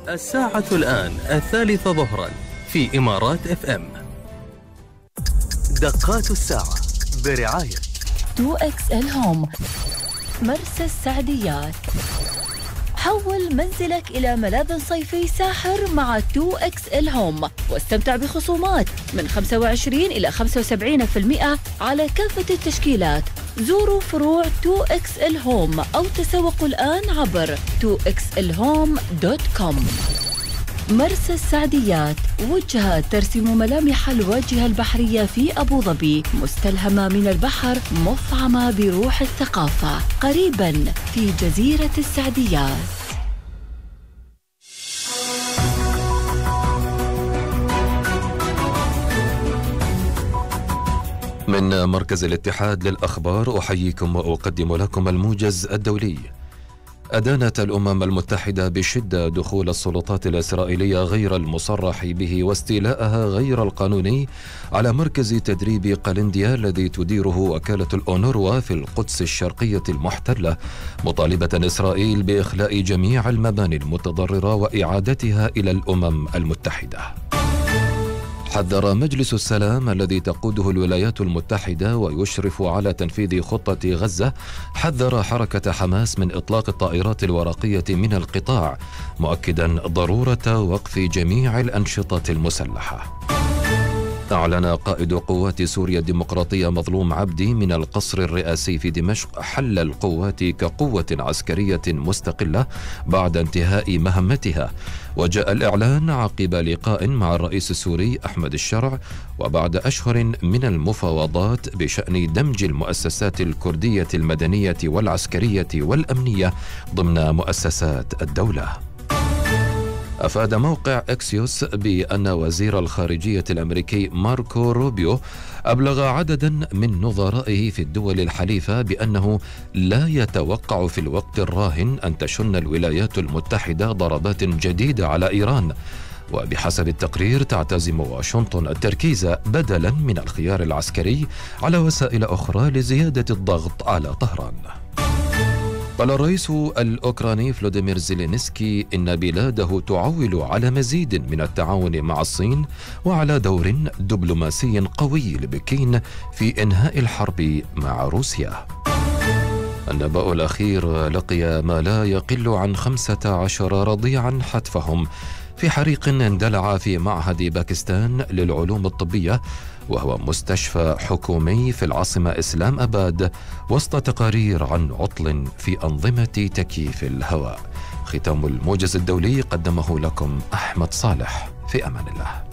الساعة الآن 3 ظهرا في إمارات اف ام. دقات الساعة برعاية 2XL هوم مرسى السعديات. حول منزلك إلى ملاذ صيفي ساحر مع 2XL هوم واستمتع بخصومات من 25 إلى 75% على كافة التشكيلات. زوروا فروع 2XL هوم أو تسوقوا الآن عبر 2xlhome.com. مرسى السعديات، وجهة ترسم ملامح الواجهة البحرية في أبو ظبي، مستلهمة من البحر، مفعمة بروح الثقافة، قريباً في جزيرة السعديات. من مركز الاتحاد للأخبار أحييكم وأقدم لكم الموجز الدولي. أدانت الأمم المتحدة بشدة دخول السلطات الإسرائيلية غير المصرح به واستيلاءها غير القانوني على مركز تدريب قلنديا الذي تديره وكالة الأونروا في القدس الشرقية المحتلة، مطالبة إسرائيل بإخلاء جميع المباني المتضررة وإعادتها إلى الأمم المتحدة. حذر مجلس السلام الذي تقوده الولايات المتحدة ويشرف على تنفيذ خطة غزة، حذر حركة حماس من إطلاق الطائرات الورقية من القطاع، مؤكدا ضرورة وقف جميع الأنشطة المسلحة. أعلن قائد قوات سوريا الديمقراطية مظلوم عبدي من القصر الرئاسي في دمشق حل القوات كقوة عسكرية مستقلة بعد انتهاء مهمتها، وجاء الإعلان عقب لقاء مع الرئيس السوري أحمد الشرع وبعد أشهر من المفاوضات بشأن دمج المؤسسات الكردية المدنية والعسكرية والأمنية ضمن مؤسسات الدولة. أفاد موقع إكسيوس بأن وزير الخارجية الأمريكي ماركو روبيو أبلغ عددا من نظرائه في الدول الحليفة بأنه لا يتوقع في الوقت الراهن أن تشن الولايات المتحدة ضربات جديدة على إيران، وبحسب التقرير تعتزم واشنطن التركيز بدلا من الخيار العسكري على وسائل أخرى لزيادة الضغط على طهران. قال الرئيس الأوكراني فلوديمير زيلينسكي إن بلاده تعول على مزيد من التعاون مع الصين وعلى دور دبلوماسي قوي لبكين في إنهاء الحرب مع روسيا. النبأ الأخير لقي ما لا يقل عن 15 رضيعا حتفهم في حريق اندلع في معهد باكستان للعلوم الطبية، وهو مستشفى حكومي في العاصمة إسلام أباد، وسط تقارير عن عطل في أنظمة تكييف الهواء. ختام الموجز الدولي قدمه لكم أحمد صالح، في أمان الله.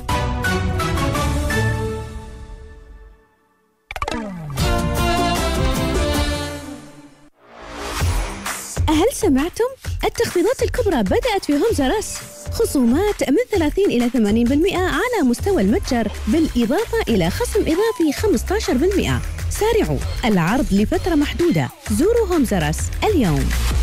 هل سمعتم؟ التخفيضات الكبرى بدأت في هومز راس، خصومات من 30 إلى 80% على مستوى المتجر، بالإضافة إلى خصم إضافي 15%. سارعوا، العرض لفترة محدودة. زوروا هومز راس اليوم.